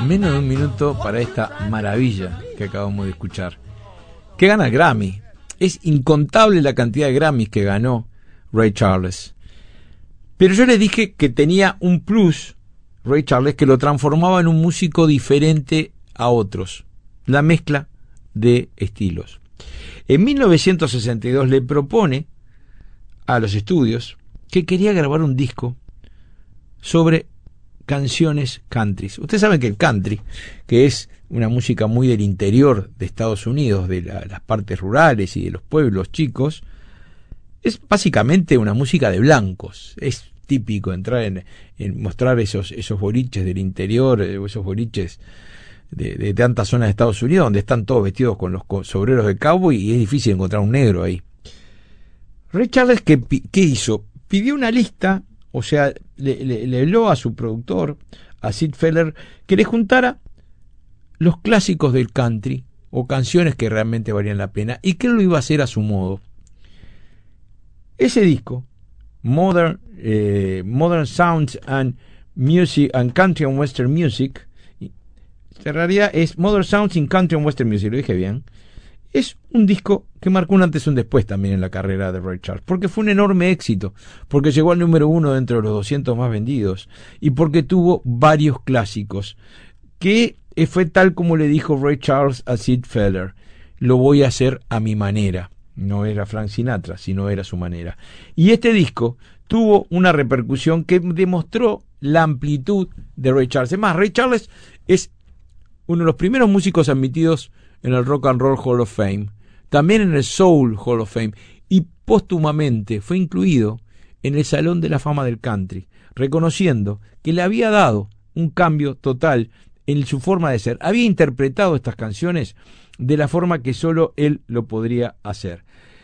menos de un minuto para esta maravilla que acabamos de escuchar, que gana el Grammy. Es incontable la cantidad de Grammys que ganó Ray Charles. Pero yo les dije que tenía un plus, Ray Charles, que lo transformaba en un músico diferente a otros. La mezcla de estilos. En 1962 le propone a los estudios que quería grabar un disco sobre canciones country. Ustedes saben que el country, que es una música muy del interior de Estados Unidos, de las partes rurales y de los pueblos chicos, es básicamente una música de blancos. Es típico entrar en mostrar esos boliches del interior, esos boliches de tantas zonas de Estados Unidos donde están todos vestidos con los sombreros de cowboy y es difícil encontrar un negro ahí. Ray Charles, ¿qué hizo? Pidió una lista, o sea, le habló a su productor, a Sid Feller, que le juntara los clásicos del country o canciones que realmente valían la pena y que él lo iba a hacer a su modo. Ese disco, Modern Sounds and Music and Country and Western Music, en realidad es Modern Sounds in Country and Western Music, lo dije bien, es un disco que marcó un antes y un después también en la carrera de Ray Charles, porque fue un enorme éxito, porque llegó al número 1 dentro de los 200 más vendidos, y porque tuvo varios clásicos, que fue tal como le dijo Ray Charles a Sid Feller: lo voy a hacer a mi manera. No era Frank Sinatra, sino era su manera. Y este disco tuvo una repercusión que demostró la amplitud de Ray Charles. Es más, Ray Charles es uno de los primeros músicos admitidos en el Rock and Roll Hall of Fame, también en el Soul Hall of Fame, y póstumamente fue incluido en el Salón de la Fama del Country, reconociendo que le había dado un cambio total en su forma de ser. Había interpretado estas canciones de la forma que solo él lo podría hacer.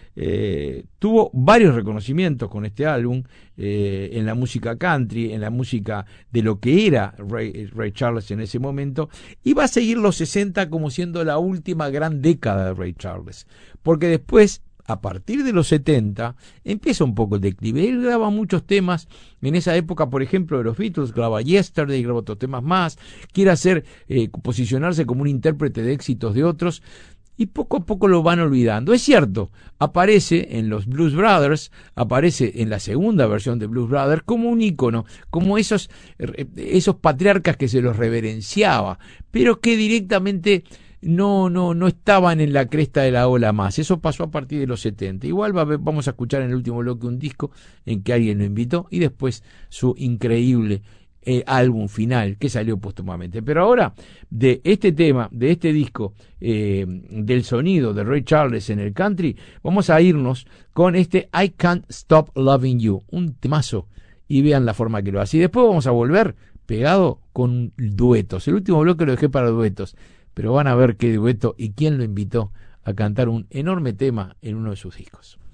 Tuvo varios reconocimientos con este álbum, en la música country, en la música de lo que era Ray Charles en ese momento, y va a seguir los 60 como siendo la última gran década de Ray Charles, porque después, a partir de los 70, empieza un poco el declive. Él graba muchos temas en esa época, por ejemplo, de los Beatles, graba Yesterday, graba otros temas más, quiere posicionarse como un intérprete de éxitos de otros, y poco a poco lo van olvidando. Es cierto, aparece en los Blues Brothers, aparece en la segunda versión de Blues Brothers como un ícono, como esos patriarcas que se los reverenciaba, pero que directamente no estaban en la cresta de la ola más. Eso pasó a partir de los 70. Igual vamos a escuchar en el último bloque un disco en que alguien lo invitó y después su increíble álbum final que salió póstumamente. Pero ahora, de este tema, de este disco, del sonido de Ray Charles en el country, vamos a irnos con este I Can't Stop Loving You, un temazo, y vean la forma que lo hace. Y después vamos a volver pegado con duetos. El último bloque lo dejé para duetos, pero van a ver qué dueto y quién lo invitó a cantar un enorme tema en uno de sus discos.